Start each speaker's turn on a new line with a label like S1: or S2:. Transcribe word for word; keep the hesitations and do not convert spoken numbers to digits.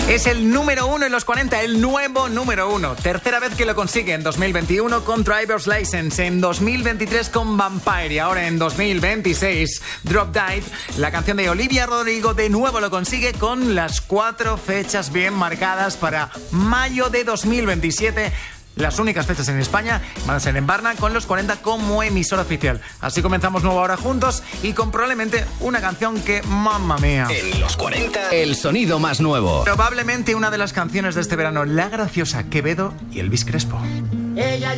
S1: Es el número uno en los cuarenta, el nuevo número uno. Tercera vez que lo consigue, en dos mil veintiuno con Driver's License, en dos mil veintitrés con Vampire y ahora en dos mil veintiséis Drop Dead. La canción de Olivia Rodrigo de nuevo lo consigue con las cuatro fechas bien marcadas para mayo de dos mil veintisiete. Las únicas fechas en España van a ser en Barna con los cuarenta como emisora oficial. Así comenzamos nueva hora juntos y con probablemente una canción que, mamma mía.
S2: En los cuarenta, el sonido más nuevo.
S1: Probablemente una de las canciones de este verano, La Graciosa, Quevedo y Elvis Crespo.
S3: Ella